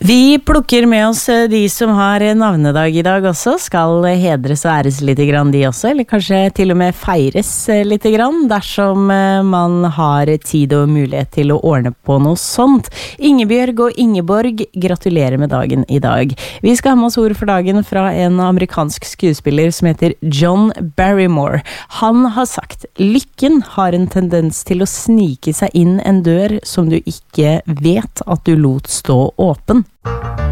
Vi plukker med oss de som har navnedag I dag også, skal hedres og æres litt grann de også, eller kanskje til og med feires litt grann, dersom man har tid og mulighet til å ordne på noe sånt. Ingebjørg og Ingeborg, gratulerer med dagen I dag. Vi skal ha med oss ord for dagen fra en amerikansk skuespiller som heter John Barrymore. Han har sagt, lykken har en tendens til å snike seg inn en dør som du ikke vet at du lot stå åpen.